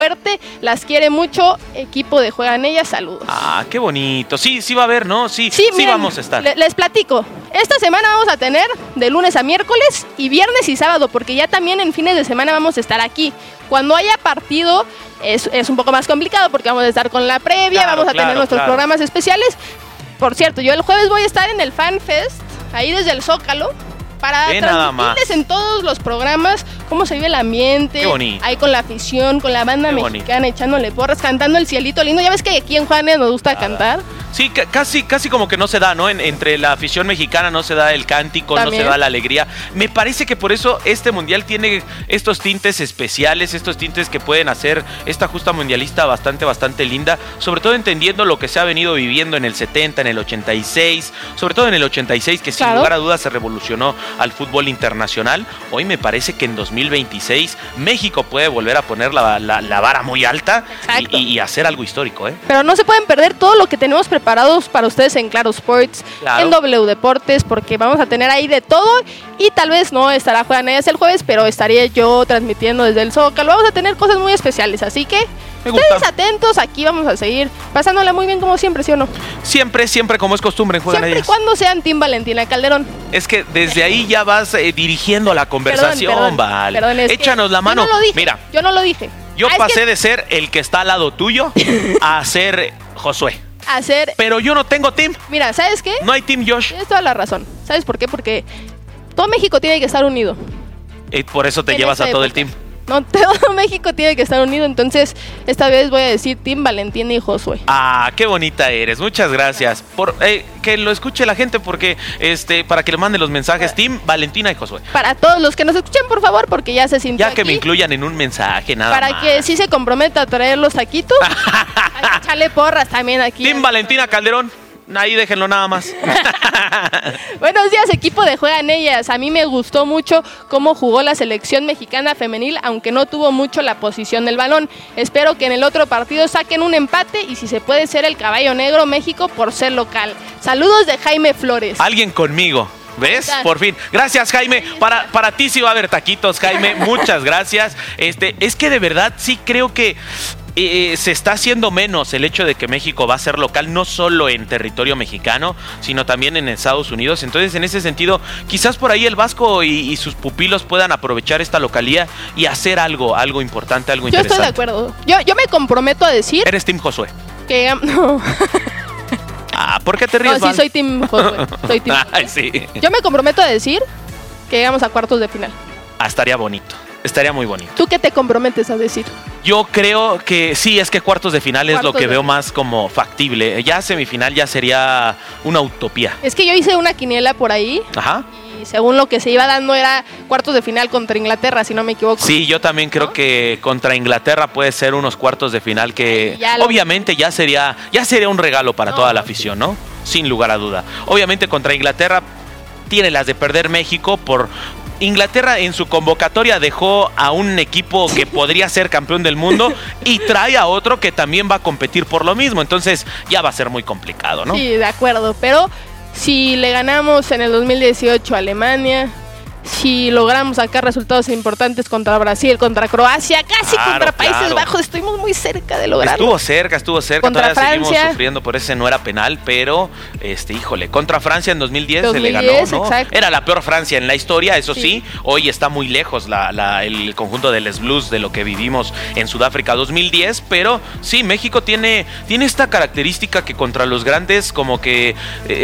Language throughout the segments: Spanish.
fuerte, las quiere mucho, equipo de Juegan Ellas, saludos. Ah, qué bonito. Sí va a haber, ¿no? Sí, miren, vamos a estar. Les platico. Esta semana vamos a tener de lunes a miércoles y viernes y sábado, porque ya también en fines de semana vamos a estar aquí. Cuando haya partido es un poco más complicado porque vamos a estar con la previa, vamos a tener nuestros programas especiales. Por cierto, yo el jueves voy a estar en el Fan Fest, ahí desde el Zócalo, para transmitirles en todos los programas cómo se vive el ambiente, ahí con la afición, con la banda mexicana, echándole porras, cantando El Cielito Lindo. Ya ves que aquí en Juanes nos gusta cantar. Sí, casi como que no se da, ¿no? Entre la afición mexicana no se da el cántico, también no se da la alegría. Me parece que por eso este mundial tiene estos tintes especiales, estos tintes que pueden hacer esta justa mundialista bastante linda, sobre todo entendiendo lo que se ha venido viviendo en el 70, en el 86, sobre todo en el 86, que sin lugar a dudas se revolucionó al fútbol internacional. Hoy me parece que en 2026 México puede volver a poner la vara muy alta y hacer algo histórico, ¿eh? Pero no se pueden perder todo lo que tenemos preparados para ustedes en Claro Sports, en W Deportes, porque vamos a tener ahí de todo y tal vez no estará Juegan Ellas el jueves, pero estaría yo transmitiendo desde el Zócalo. Vamos a tener cosas muy especiales, así que ustedes atentos, aquí vamos a seguir pasándola muy bien como siempre, ¿sí o no? Siempre como es costumbre en Juegan Ellas. Siempre y cuando sean Team Valentina Calderón. Es que desde ahí ya vas dirigiendo la conversación, perdón, échanos la mano. Yo no lo dije. Mira, yo no lo dije. Yo pasé de ser el que está al lado tuyo a ser Josué. Pero yo no tengo team. Mira, ¿sabes qué? No hay team Josh. Tienes toda la razón. ¿Sabes por qué? Porque todo México tiene que estar unido. Y por eso te llevas a todo el team. No, todo México tiene que estar unido, entonces esta vez voy a decir Team Valentina y Josué. Ah, qué bonita eres, muchas gracias. Por que lo escuche la gente, porque para que le manden los mensajes, Team Valentina y Josué. Para todos los que nos escuchen, por favor, porque ya se sintió ya que me incluyan en un mensaje, nada para más. Que sí se comprometa a traer los taquitos. Echarle porras también aquí. Team Valentina Calderón. Ahí déjenlo nada más. Buenos días, equipo de Juegan Ellas. A mí me gustó mucho cómo jugó la selección mexicana femenil, aunque no tuvo mucho la posición del balón. Espero que en el otro partido saquen un empate y si se puede ser el caballo negro México por ser local. Saludos de Jaime Flores. Alguien conmigo. ¿Ves? Por fin. Gracias, Jaime. Para ti sí va a haber taquitos, Jaime. Muchas gracias. Es que de verdad sí creo que se está haciendo menos el hecho de que México va a ser local, no solo en territorio mexicano, sino también en Estados Unidos. Entonces, en ese sentido, quizás por ahí el Vasco y sus pupilos puedan aprovechar esta localía y hacer algo importante, algo interesante. Yo estoy de acuerdo. Yo me comprometo a decir... Eres Team Josué. Que... No. ¿Por qué te ríes, No, sí, soy Team Josué. Ay, sí. Yo me comprometo a decir que llegamos a cuartos de final. Estaría bonito. Estaría muy bonito. ¿Tú qué te comprometes a decir? Yo creo que sí, es que cuartos de final es lo que veo más como factible. Ya semifinal ya sería una utopía. Es que yo hice una quiniela por ahí. Ajá. Y según lo que se iba dando era cuartos de final contra Inglaterra, si no me equivoco. Sí, yo también creo que contra Inglaterra puede ser unos cuartos de final que obviamente ya sería un regalo para toda la afición, ¿no? Sin lugar a duda. Obviamente contra Inglaterra tiene las de perder México por... Inglaterra en su convocatoria dejó a un equipo que podría ser campeón del mundo y trae a otro que también va a competir por lo mismo. Entonces ya va a ser muy complicado, ¿no? Sí, de acuerdo. Pero si le ganamos en el 2018 a Alemania, si logramos sacar resultados importantes contra Brasil, contra Croacia, casi contra Países Bajos, estuvimos muy cerca de lograrlo. Estuvo cerca. Contra Todavía Francia. seguimos sufriendo por ese no era penal, pero híjole, contra Francia en 2010 se le ganó, ¿no? Exacto. Era la peor Francia en la historia, eso sí. Hoy está muy lejos el conjunto de Les Blues de lo que vivimos en Sudáfrica 2010, pero sí, México tiene esta característica que contra los grandes como que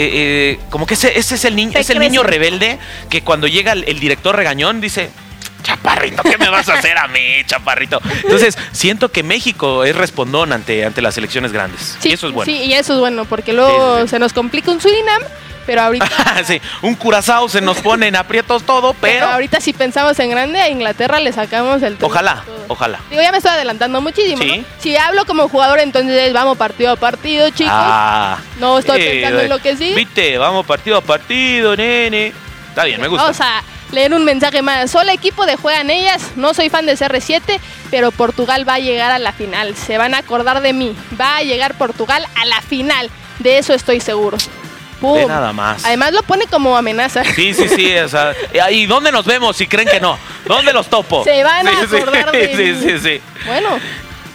ese es el niño rebelde que cuando llega el director regañón dice: chaparrito, ¿qué me vas a hacer a mí, chaparrito? Entonces, siento que México es respondón ante las elecciones grandes. Sí, y eso es bueno. Sí, y eso es bueno, porque luego se nos complica un Surinam, pero ahorita... sí, un Curazao se nos pone en aprietos todo, pero... ahorita si pensamos en grande, a Inglaterra le sacamos el... Ojalá. Digo, ya me estoy adelantando muchísimo, ¿sí? ¿no? Si hablo como jugador, entonces vamos partido a partido, chicos. No estoy pensando en lo que sí. Viste, vamos partido a partido, nene. Está bien, me gusta. Vamos a leer un mensaje más. Hola, equipo de Juegan Ellas. No soy fan de CR7, pero Portugal va a llegar a la final. Se van a acordar de mí. Va a llegar Portugal a la final. De eso estoy seguro. ¡Pum! De nada más. Además lo pone como amenaza. Sí. O sea, ¿y dónde nos vemos si creen que no? ¿Dónde los topo? Se van a acordar de mí. Sí. Bueno.